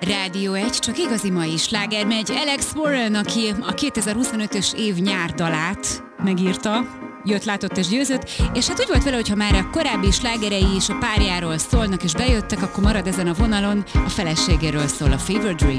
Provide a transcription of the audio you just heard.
Rádió 1, csak igazi mai sláger megy. Alex Warren, aki a 2025-ös év nyárdalát megírta, jött, látott és győzött, és hát úgy volt vele, hogyha már a korábbi slágerei is a párjáról szólnak és bejöttek, akkor marad ezen a vonalon, a feleségéről szól, a Fever Dream.